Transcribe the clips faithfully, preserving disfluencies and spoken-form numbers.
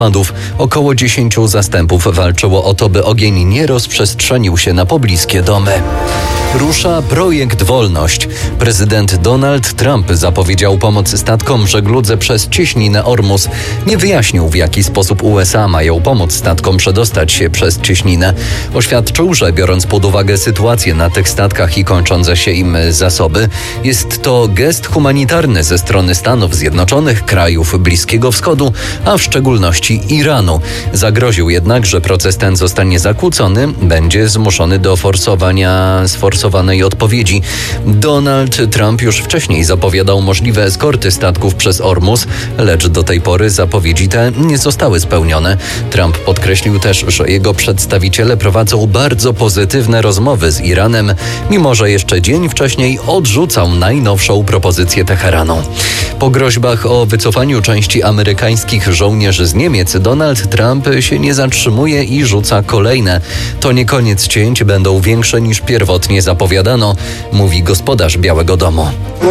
Około dziesięciu zastępów walczyło o to, by ogień nie rozprzestrzenił się na pobliskie domy. Rusza projekt Wolność. Prezydent Donald Trump zapowiedział pomoc statkom w żegludze przez cieśninę Ormus. Nie wyjaśnił, w jaki sposób U S A mają pomóc statkom przedostać się przez cieśninę. Oświadczył, że biorąc pod uwagę sytuację na tych statkach i kończące się im zasoby, jest to gest humanitarny ze strony Stanów Zjednoczonych, krajów Bliskiego Wschodu, a w szczególności Iranu. Zagroził jednak, że proces ten zostanie zakłócony, będzie zmuszony do forsowania sforsowania odpowiedzi. Donald Trump już wcześniej zapowiadał możliwe eskorty statków przez Ormus, lecz do tej pory zapowiedzi te nie zostały spełnione. Trump podkreślił też, że jego przedstawiciele prowadzą bardzo pozytywne rozmowy z Iranem, mimo że jeszcze dzień wcześniej odrzucał najnowszą propozycję Teheranu. Po groźbach o wycofaniu części amerykańskich żołnierzy z Niemiec, Donald Trump się nie zatrzymuje i rzuca kolejne. To nie koniec cięć, będą większe niż pierwotnie zapowiadano, mówi gospodarz Białego Domu.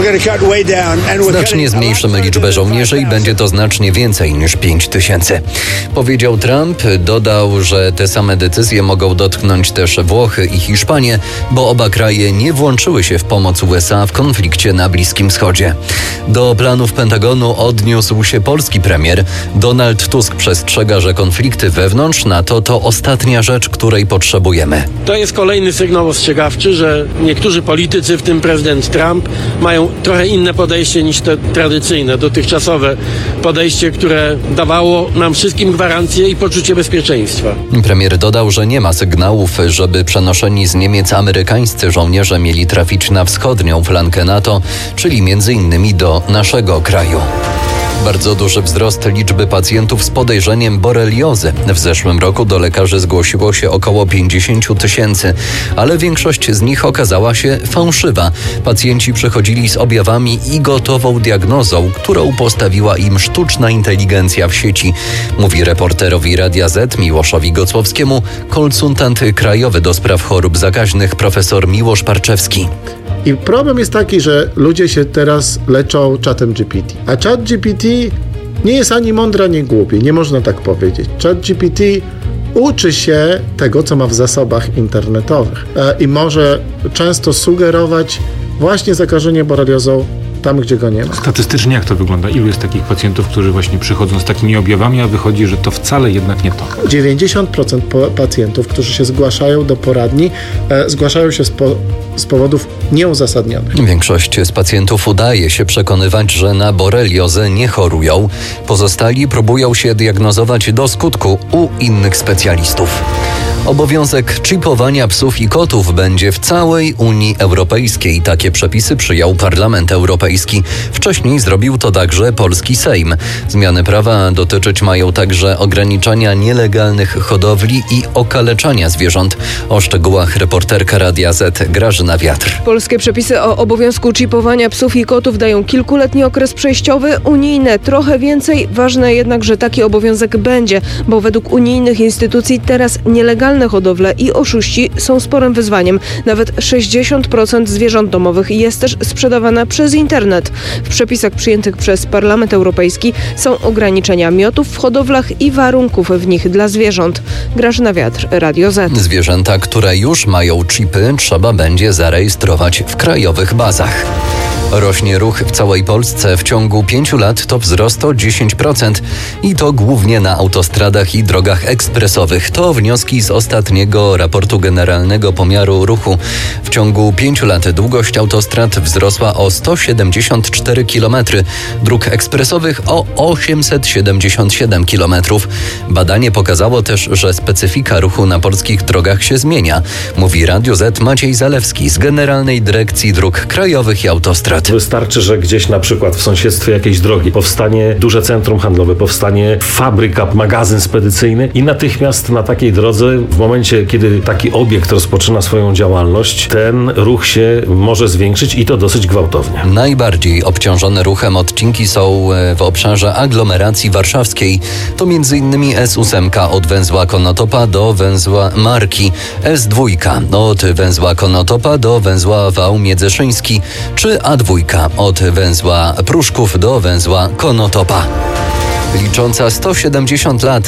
Znacznie zmniejszymy liczbę żołnierzy i będzie to znacznie więcej niż pięć tysięcy. Powiedział Trump, dodał, że te same decyzje mogą dotknąć też Włochy i Hiszpanię, bo oba kraje nie włączyły się w pomoc U S A w konflikcie na Bliskim Wschodzie. Do planów Pentagonu odniósł się polski premier. Donald Tusk przestrzega, że konflikty wewnątrz NATO to ostatnia rzecz, której potrzebujemy. To jest kolejny sygnał ostrzegawczy, że niektórzy politycy, w tym prezydent Trump, mają trochę inne podejście niż te tradycyjne, dotychczasowe podejście, które dawało nam wszystkim gwarancję i poczucie bezpieczeństwa. Premier dodał, że nie ma sygnałów, żeby przenoszeni z Niemiec amerykańscy żołnierze mieli trafić na wschodnią flankę NATO, czyli między innymi do naszego kraju. Bardzo duży wzrost liczby pacjentów z podejrzeniem boreliozy. W zeszłym roku do lekarzy zgłosiło się około pięćdziesiąt tysięcy, ale większość z nich okazała się fałszywa. Pacjenci przychodzili z objawami i gotową diagnozą, którą postawiła im sztuczna inteligencja w sieci, mówi reporterowi Radia Z Miłoszowi Gocłowskiemu konsultant krajowy do spraw chorób zakaźnych profesor Miłosz Parczewski. I problem jest taki, że ludzie się teraz leczą czatem G P T. A czat G P T nie jest ani mądry, ani głupi. Nie można tak powiedzieć. Czat G P T uczy się tego, co ma w zasobach internetowych. I może często sugerować właśnie zakażenie boreliozą tam, gdzie go nie ma. Statystycznie jak to wygląda? Ilu jest takich pacjentów, którzy właśnie przychodzą z takimi objawami, a wychodzi, że to wcale jednak nie to? dziewięćdziesiąt procent pacjentów, którzy się zgłaszają do poradni, e, zgłaszają się z, po, z powodów nieuzasadnionych. Większość z pacjentów udaje się przekonywać, że na boreliozę nie chorują. Pozostali próbują się diagnozować do skutku u innych specjalistów. Obowiązek czipowania psów i kotów będzie w całej Unii Europejskiej. Takie przepisy przyjął Parlament Europejski. Wcześniej zrobił to także polski Sejm. Zmiany prawa dotyczyć mają także ograniczania nielegalnych hodowli i okaleczania zwierząt. O szczegółach reporterka Radia Z Grażyna Wiatr. Polskie przepisy o obowiązku czipowania psów i kotów dają kilkuletni okres przejściowy, unijne trochę więcej. Ważne jednak, że taki obowiązek będzie, bo według unijnych instytucji teraz nielegalne hodowle i oszuści są sporym wyzwaniem. Nawet sześćdziesiąt procent zwierząt domowych jest też sprzedawana przez internet. W przepisach przyjętych przez Parlament Europejski są ograniczenia miotów w hodowlach i warunków w nich dla zwierząt. Grażyna Wiatr, Radio Z. Zwierzęta, które już mają chipy, trzeba będzie zarejestrować w krajowych bazach. Rośnie ruch w całej Polsce. W ciągu pięciu lat to wzrost o dziesięć procent i to głównie na autostradach i drogach ekspresowych. To wnioski z ostatniego raportu Generalnego Pomiaru Ruchu. W ciągu pięciu lat długość autostrad wzrosła o sto siedemdziesiąt cztery kilometry, dróg ekspresowych o osiemset siedemdziesiąt siedem kilometrów. Badanie pokazało też, że specyfika ruchu na polskich drogach się zmienia, mówi Radio Z Maciej Zalewski z Generalnej Dyrekcji Dróg Krajowych i Autostrad. Wystarczy, że gdzieś na przykład w sąsiedztwie jakiejś drogi powstanie duże centrum handlowe, powstanie fabryka, magazyn spedycyjny i natychmiast na takiej drodze, w momencie, kiedy taki obiekt rozpoczyna swoją działalność, ten ruch się może zwiększyć i to dosyć gwałtownie. Najbardziej obciążone ruchem odcinki są w obszarze aglomeracji warszawskiej. To między innymi S osiem od węzła Konotopa do węzła Marki, S dwa od węzła Konotopa do węzła Wał Miedzeszyński czy A dwa od węzła Pruszków do węzła Konotopa. Licząca sto siedemdziesiąt lat